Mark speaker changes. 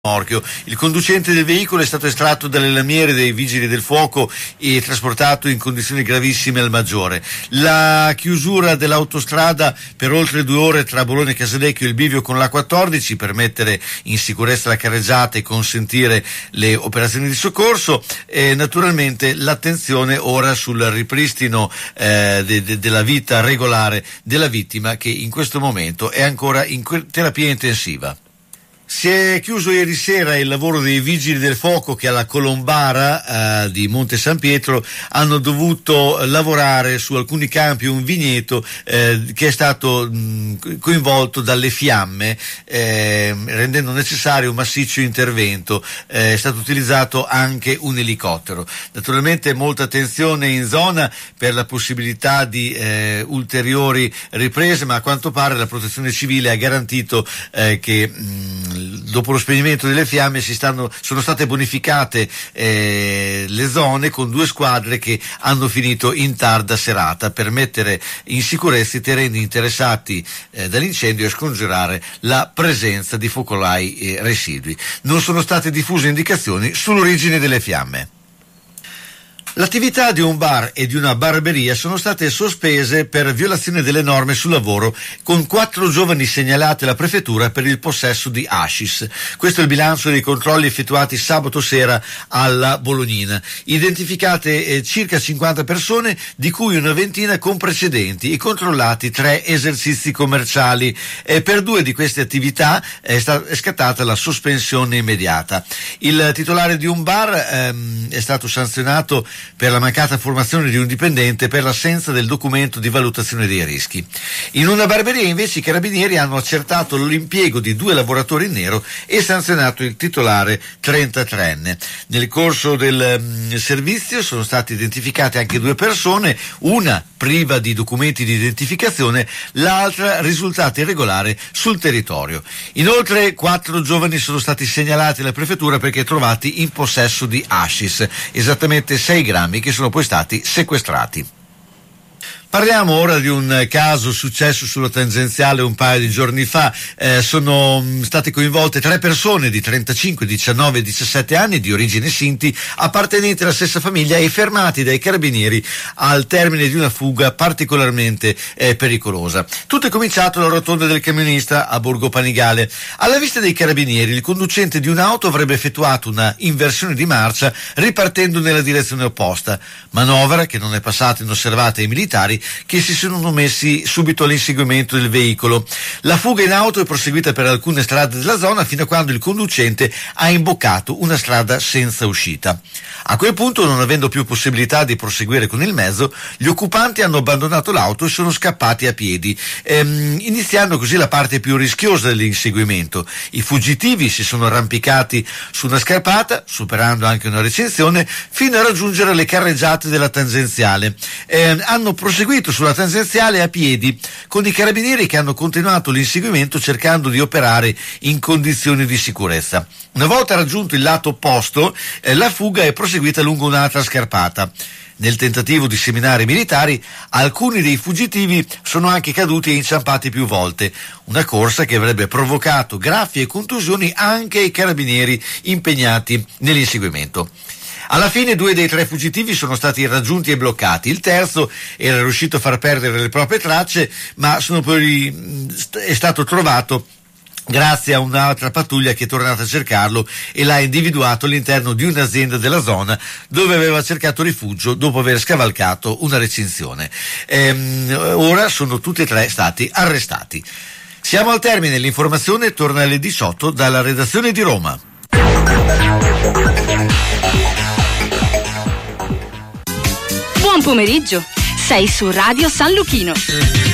Speaker 1: Morchio. Il conducente del veicolo è stato estratto dalle lamiere dei vigili del fuoco e trasportato in condizioni gravissime al Maggiore. La chiusura dell'autostrada per oltre 2 ore tra Bologna e Casalecchio e il bivio con l'A14 per mettere in sicurezza la carreggiata e consentire le operazioni di soccorso. Naturalmente l'attenzione ora sul ripristino della vita regolare della vittima, che in questo momento è ancora in terapia intensiva. Si è chiuso ieri sera il lavoro dei vigili del fuoco che alla Colombara di Monte San Pietro hanno dovuto lavorare su alcuni campi un vigneto che è stato coinvolto dalle fiamme, rendendo necessario un massiccio intervento. È stato utilizzato anche un elicottero. Naturalmente molta attenzione in zona per la possibilità di ulteriori riprese, ma a quanto pare la Protezione Civile ha garantito che dopo lo spegnimento delle fiamme sono state bonificate le zone con 2 squadre che hanno finito in tarda serata per mettere in sicurezza i terreni interessati dall'incendio e scongiurare la presenza di focolai residui. Non sono state diffuse indicazioni sull'origine delle fiamme. L'attività di un bar e di una barberia sono state sospese per violazione delle norme sul lavoro, con 4 giovani segnalati alla prefettura per il possesso di hashish. Questo è il bilancio dei controlli effettuati sabato sera alla Bolognina. Identificate circa 50 persone, di cui una ventina con precedenti, e controllati 3 esercizi commerciali. Per 2 di queste attività è scattata la sospensione immediata. Il titolare di un bar è stato sanzionato per la mancata formazione di un dipendente per l'assenza del documento di valutazione dei rischi. In una barberia invece i carabinieri hanno accertato l'impiego di 2 lavoratori in nero e sanzionato il titolare 33enne. Nel corso del servizio sono state identificate anche 2 persone, una priva di documenti di identificazione, l'altra risultata irregolare sul territorio. Inoltre 4 giovani sono stati segnalati alla prefettura perché trovati in possesso di hashish, esattamente 6 grammi, che sono poi stati sequestrati. Parliamo ora di un caso successo sulla tangenziale un paio di giorni fa. Sono state coinvolte 3 persone di 35, 19 e 17 anni di origine sinti, appartenenti alla stessa famiglia e fermati dai carabinieri al termine di una fuga particolarmente pericolosa. Tutto è cominciato alla rotonda del camionista a Borgo Panigale. Alla vista dei carabinieri, il conducente di un'auto avrebbe effettuato una inversione di marcia ripartendo nella direzione opposta, manovra che non è passata inosservata ai militari, che si sono messi subito all'inseguimento del veicolo. La fuga in auto è proseguita per alcune strade della zona fino a quando il conducente ha imboccato una strada senza uscita. A quel punto, non avendo più possibilità di proseguire con il mezzo, gli occupanti hanno abbandonato l'auto e sono scappati a piedi, iniziando così la parte più rischiosa dell'inseguimento. I fuggitivi si sono arrampicati su una scarpata, superando anche una recinzione, fino a raggiungere le carreggiate della tangenziale. Hanno proseguito sulla tangenziale a piedi, con i carabinieri che hanno continuato l'inseguimento cercando di operare in condizioni di sicurezza. Una volta raggiunto il lato opposto, la fuga è proseguita lungo un'altra scarpata. Nel tentativo di seminare i militari, alcuni dei fuggitivi sono anche caduti e inciampati più volte, una corsa che avrebbe provocato graffi e contusioni anche ai carabinieri impegnati nell'inseguimento. Alla fine 2 dei 3 fuggitivi sono stati raggiunti e bloccati. Il terzo era riuscito a far perdere le proprie tracce, ma è stato trovato grazie a un'altra pattuglia che è tornata a cercarlo e l'ha individuato all'interno di un'azienda della zona dove aveva cercato rifugio dopo aver scavalcato una recinzione. Ora sono tutti e 3 stati arrestati. Siamo al termine, l'informazione torna alle 18 dalla redazione di Roma.
Speaker 2: Buon pomeriggio, sei su Radio San Luchino.